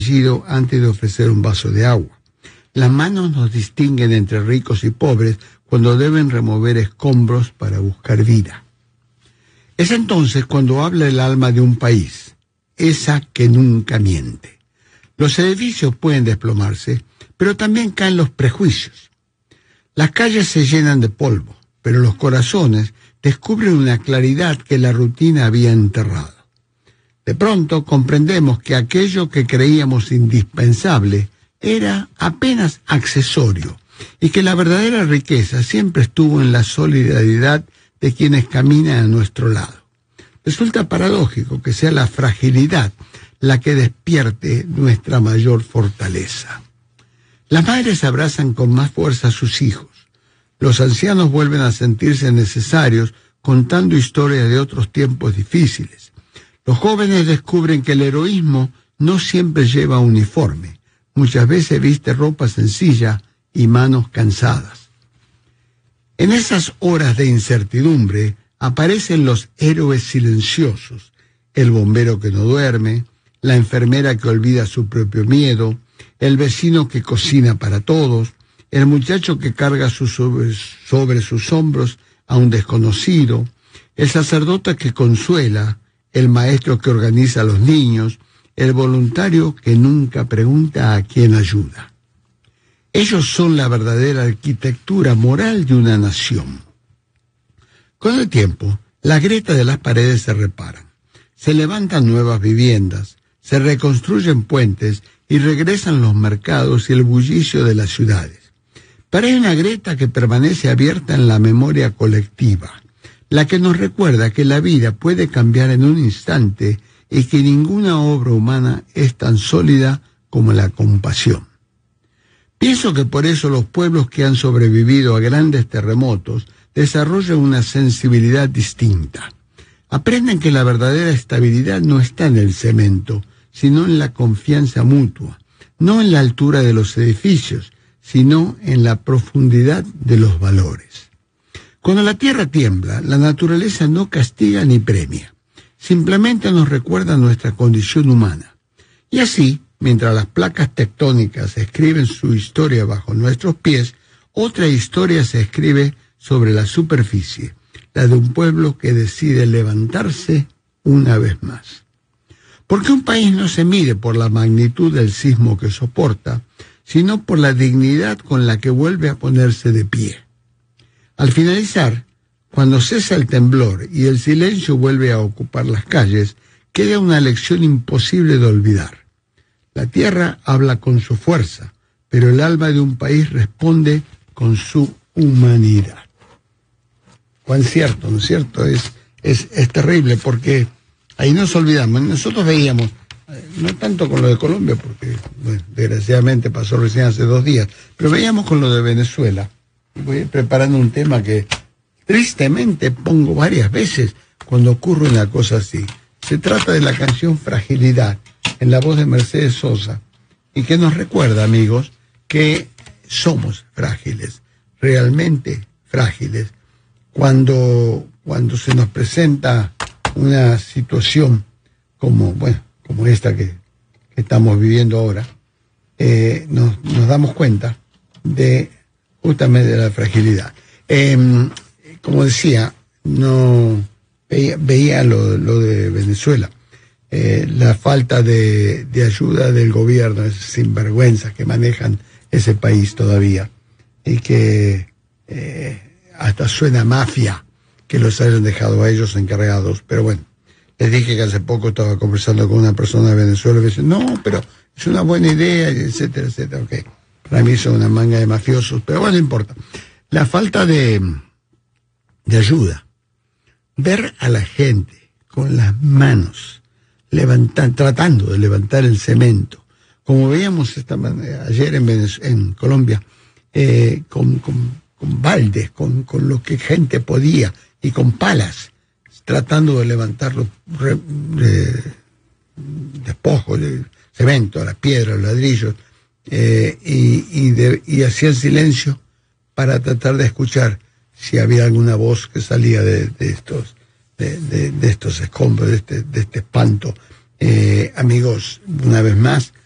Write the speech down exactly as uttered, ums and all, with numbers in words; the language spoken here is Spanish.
antes de ofrecer un vaso de agua. Las manos nos distinguen entre ricos y pobres cuando deben remover escombros para buscar vida. Es entonces cuando habla el alma de un país, esa que nunca miente. Los edificios pueden desplomarse, pero también caen los prejuicios. Las calles se llenan de polvo, pero los corazones descubren una claridad que la rutina había enterrado. De pronto comprendemos que aquello que creíamos indispensable era apenas accesorio y que la verdadera riqueza siempre estuvo en la solidaridad de quienes caminan a nuestro lado. Resulta paradójico que sea la fragilidad la que despierte nuestra mayor fortaleza. Las madres abrazan con más fuerza a sus hijos. Los ancianos vuelven a sentirse necesarios contando historias de otros tiempos difíciles. Los jóvenes descubren que el heroísmo no siempre lleva uniforme. Muchas veces viste ropa sencilla y manos cansadas. En esas horas de incertidumbre aparecen los héroes silenciosos, el bombero que no duerme, la enfermera que olvida su propio miedo, el vecino que cocina para todos, el muchacho que carga su sobre, sobre sus hombros a un desconocido, el sacerdote que consuela, el maestro que organiza a los niños, el voluntario que nunca pregunta a quién ayuda. Ellos son la verdadera arquitectura moral de una nación. Con el tiempo, las grietas de las paredes se reparan, se levantan nuevas viviendas, se reconstruyen puentes y regresan los mercados y el bullicio de las ciudades. Pero hay una grieta que permanece abierta en la memoria colectiva, la que nos recuerda que la vida puede cambiar en un instante y que ninguna obra humana es tan sólida como la compasión. Pienso que por eso los pueblos que han sobrevivido a grandes terremotos desarrollan una sensibilidad distinta. Aprenden que la verdadera estabilidad no está en el cemento, sino en la confianza mutua, no en la altura de los edificios, sino en la profundidad de los valores. Cuando la tierra tiembla, la naturaleza no castiga ni premia, simplemente nos recuerda nuestra condición humana. Y así, mientras las placas tectónicas escriben su historia bajo nuestros pies, otra historia se escribe sobre la superficie, la de un pueblo que decide levantarse una vez más. Porque un país no se mide por la magnitud del sismo que soporta, sino por la dignidad con la que vuelve a ponerse de pie. Al finalizar, cuando cesa el temblor y el silencio vuelve a ocupar las calles, queda una lección imposible de olvidar. La tierra habla con su fuerza, pero el alma de un país responde con su humanidad. Cuán cierto, ¿no es cierto? Es, es, es terrible porque ahí nos olvidamos. Nosotros veíamos, no tanto con lo de Colombia, porque bueno, desgraciadamente pasó recién hace dos días, pero veíamos con lo de Venezuela. Voy preparando un tema que tristemente pongo varias veces cuando ocurre una cosa así. Se trata de la canción Fragilidad, en la voz de Mercedes Sosa, y que nos recuerda, amigos, que somos frágiles, realmente frágiles. Cuando, cuando se nos presenta una situación como, bueno, como esta que, que estamos viviendo ahora, eh, nos, nos damos cuenta de justamente de la fragilidad. Eh, como decía, no veía, veía lo, lo de Venezuela, eh, la falta de, de ayuda del gobierno, esos sinvergüenzas que manejan ese país todavía, y que eh, hasta suena mafia que los hayan dejado a ellos encargados. Pero bueno, les dije que hace poco estaba conversando con una persona de Venezuela y me dice, no, pero es una buena idea, etcétera, etcétera. Okay. Para mí son una manga de mafiosos, pero bueno, no importa. La falta de, de ayuda. Ver a la gente con las manos levantan, tratando de levantar el cemento, como veíamos esta manera, ayer en, Venez- en Colombia, eh, con, con, con baldes, con, con lo que gente podía, y con palas, tratando de levantar los re, re, despojos de cemento, las piedras, los ladrillos, eh, y, y, de, y hacían silencio para tratar de escuchar si había alguna voz que salía de, de estos de, de, de estos escombros, de este, de este espanto. Eh, amigos, una vez más,